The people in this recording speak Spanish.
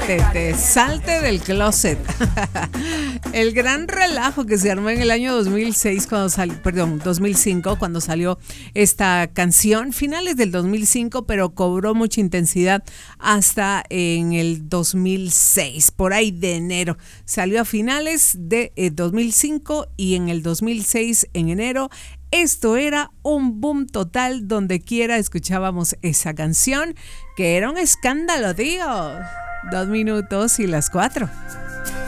Salte del closet. El gran relajo que se armó en el año 2006 cuando salió, 2005 cuando salió esta canción, finales del 2005, pero cobró mucha intensidad hasta en el 2006, por ahí de enero. Salió a finales de 2005 y en el 2006 en enero. Esto era un boom total, donde quiera escuchábamos esa canción, que era un escándalo, tío. 2 minutos y las 4.